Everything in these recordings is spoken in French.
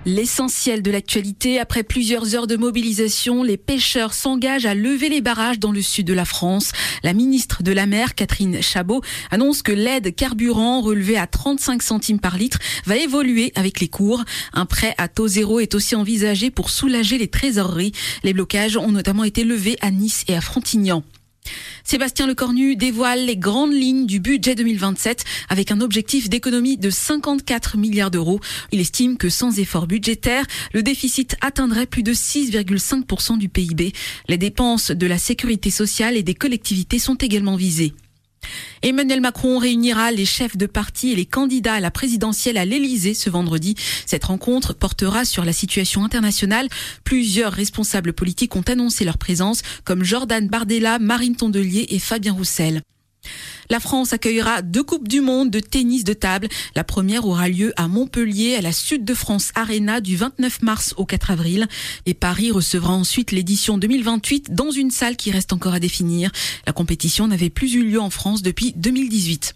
L'essentiel de l'actualité, après plusieurs heures de mobilisation, les pêcheurs s'engagent à lever les barrages dans le sud de la France. La ministre de la Mer, Catherine Chabot, annonce que l'aide carburant relevée à 35 centimes par litre va évoluer avec les cours. Un prêt à taux zéro est aussi envisagé pour soulager les trésoreries. Les blocages ont notamment été levés à Nice et à Frontignan. Sébastien Lecornu dévoile les grandes lignes du budget 2027 avec un objectif d'économie de 54 milliards d'euros. Il estime que sans effort budgétaire, le déficit atteindrait plus de 6,5% du PIB. Les dépenses de la sécurité sociale et des collectivités sont également visées. Emmanuel Macron réunira les chefs de parti et les candidats à la présidentielle à l'Elysée ce vendredi. Cette rencontre portera sur la situation internationale. Plusieurs responsables politiques ont annoncé leur présence, comme Jordan Bardella, Marine Tondelier et Fabien Roussel. La France accueillera 2 Coupes du Monde de tennis de table. La première aura lieu à Montpellier, à la Sud de France Arena, du 29 mars au 4 avril. Et Paris recevra ensuite l'édition 2028 dans une salle qui reste encore à définir. La compétition n'avait plus eu lieu en France depuis 2018.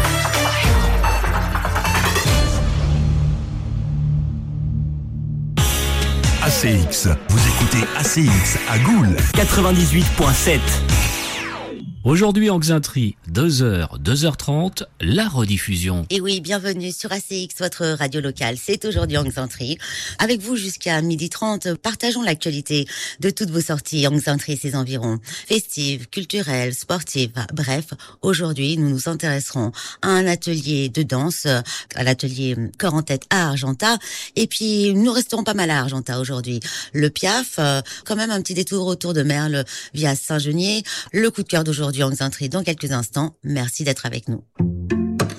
ACX, vous écoutez ACX à Goules 98.7. Aujourd'hui en Xainterie, 2h, 2h30, la rediffusion. Et oui, bienvenue sur ACX, votre radio locale. C'est aujourd'hui en Xainterie. Avec vous jusqu'à 12h30, partageons l'actualité de toutes vos sorties en Xainterie et ses environs. Festives, culturelles, sportives, bref, aujourd'hui nous nous intéresserons à un atelier de danse, à l'atelier Corps en tête à Argentat. Et puis nous resterons pas mal à Argentat aujourd'hui. Le Piaf, quand même un petit détour autour de Merle via Saint-Genier. Le coup de cœur d'aujourd'hui en Xainterie dans quelques instants. Merci d'être avec nous.